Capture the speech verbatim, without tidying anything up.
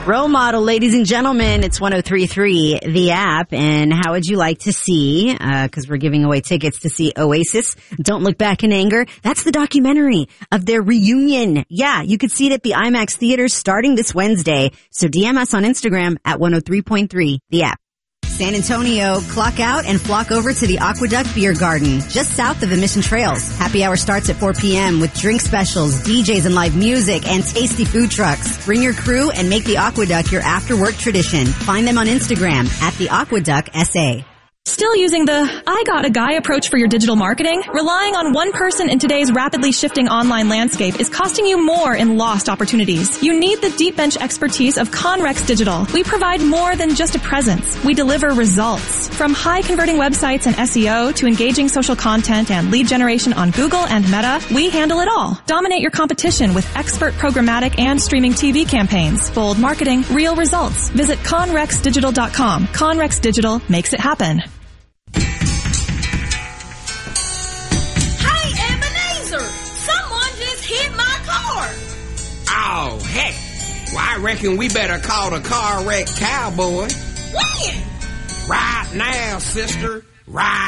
Role model, ladies and gentlemen, it's one oh three point three, the app. And how would you like to see, uh, cause we're giving away tickets to see Oasis, Don't Look Back in Anger. That's the documentary of their reunion. Yeah, you could see it at the IMAX theaters starting this Wednesday. So D M us on Instagram at one oh three point three, the app. San Antonio, clock out and flock over to the Aqueduct Beer Garden, just south of the Mission Trails. Happy hour starts at four p.m. with drink specials, D Js and live music, and tasty food trucks. Bring your crew and make the Aqueduct your after-work tradition. Find them on Instagram at the Aqueduct S A. Still using the I got a guy approach for your digital marketing? Relying on one person in today's rapidly shifting online landscape is costing you more in lost opportunities. You need the deep bench expertise of Conrex Digital. We provide more than just a presence. We deliver results. From high converting websites and S E O to engaging social content and lead generation on Google and Meta, we handle it all. Dominate your competition with expert programmatic and streaming T V campaigns. Bold marketing, real results. Visit conrex digital dot com. Conrex Digital makes it happen. Oh, heck. Well, I reckon we better call the car wreck cowboy. When? Right now, sister. Right